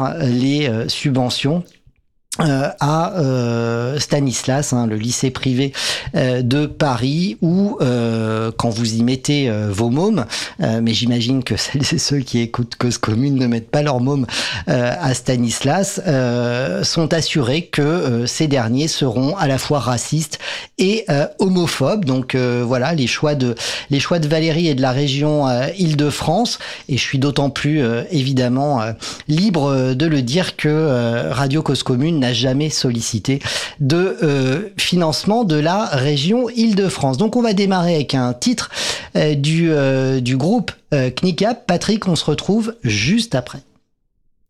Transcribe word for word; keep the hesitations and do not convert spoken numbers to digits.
les euh, subventions Euh, à euh, Stanislas, hein, le lycée privé euh, de Paris, où euh, quand vous y mettez euh, vos mômes, euh, mais j'imagine que celles et ceux qui écoutent Cause Commune ne mettent pas leurs mômes euh, à Stanislas, euh, sont assurés que euh, ces derniers seront à la fois racistes et euh, homophobes. Donc euh, voilà les choix de les choix de Valérie et de la région euh, Île-de-France. Et je suis d'autant plus euh, évidemment euh, libre de le dire que euh, Radio Cause Commune n'a jamais sollicité de euh, financement de la région Île-de-France. Donc on va démarrer avec un titre euh, du, euh, du groupe euh, Knicap. Patrick, on se retrouve juste après.